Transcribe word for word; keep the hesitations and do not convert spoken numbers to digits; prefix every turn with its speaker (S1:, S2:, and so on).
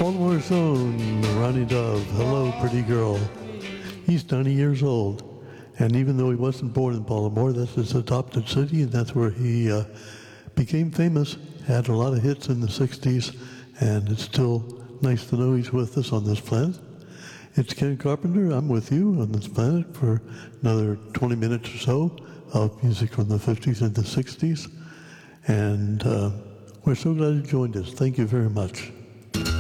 S1: Baltimore's own Ronnie Dove, hello, pretty girl. He's ninety years old, and even though he wasn't born in Baltimore, that's his adopted city, and that's where he uh, became famous, had a lot of hits in the sixties, and it's still nice to know he's with us on this planet. It's Ken Carpenter. I'm with you on this planet for another twenty minutes or so of music from the fifties and the sixties, and uh, we're so glad you joined us. Thank you very much.